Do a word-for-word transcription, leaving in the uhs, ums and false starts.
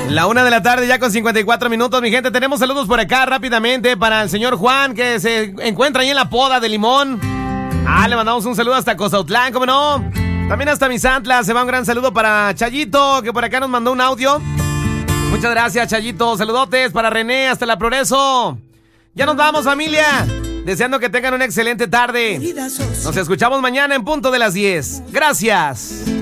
La una de la tarde ya con cincuenta y cuatro minutos, mi gente. Tenemos saludos por acá rápidamente para el señor Juan, que se encuentra ahí en la poda de Limón. Ah, le mandamos un saludo hasta Cozautlán, ¿cómo no? También hasta Misantla se va un gran saludo para Chayito, que por acá nos mandó un audio. Muchas gracias, Chayito. Saludotes para René hasta la Progreso. Ya nos vamos, familia. Deseando que tengan una excelente tarde. Nos escuchamos mañana en punto de las diez. Gracias.